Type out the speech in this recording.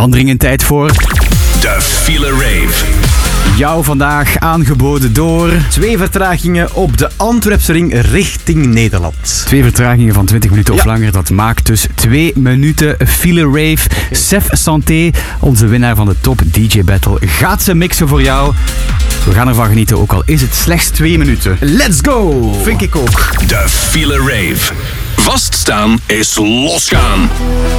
Dan dringend tijd voor... De File Rave. Jou vandaag aangeboden door 2 vertragingen op de Antwerpse ring richting Nederland. 2 vertragingen van 20 minuten of langer. Dat maakt dus 2 minuten File Rave. Sef Santé, onze winnaar van de Top DJ Battle, gaat ze mixen voor jou. We gaan ervan genieten, ook al is het slechts 2 minuten. Let's go! Vind ik ook. De File Rave. Vaststaan is losgaan.